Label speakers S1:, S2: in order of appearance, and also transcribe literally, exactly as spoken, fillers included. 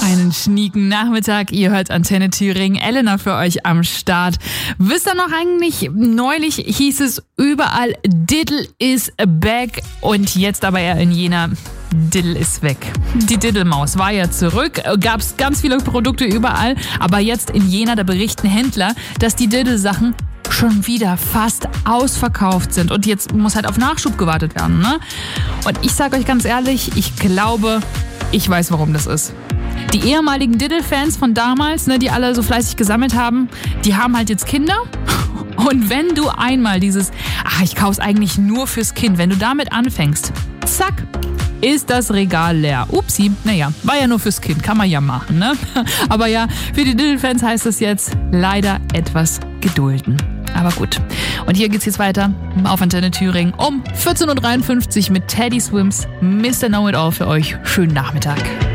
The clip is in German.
S1: Einen schnieken Nachmittag. Ihr hört Antenne Thüringen. Elena für euch am Start. Wisst ihr noch eigentlich, neulich hieß es überall, Diddle is back. Und jetzt aber eher in Jena, Diddle ist weg. Die Diddle-Maus war ja zurück. Gab es ganz viele Produkte überall. Aber jetzt in Jena, da berichten Händler, dass die Diddle-Sachen schon wieder fast ausverkauft sind. Und jetzt muss halt auf Nachschub gewartet werden, ne? Und ich sage euch ganz ehrlich, ich glaube, ich weiß, warum das ist. Die ehemaligen Diddle-Fans von damals, ne, die alle so fleißig gesammelt haben, die haben halt jetzt Kinder. Und wenn du einmal dieses, ach, ich kauf's eigentlich nur fürs Kind, wenn du damit anfängst, zack, ist das Regal leer. Upsi, naja, war ja nur fürs Kind, kann man ja machen, ne? Aber ja, für die Diddle-Fans heißt es jetzt leider etwas gedulden. Aber gut. Und hier geht's jetzt weiter auf Antenne Thüringen um vierzehn Uhr dreiundfünfzig mit Teddy Swims, Mister Know It All für euch. Schönen Nachmittag.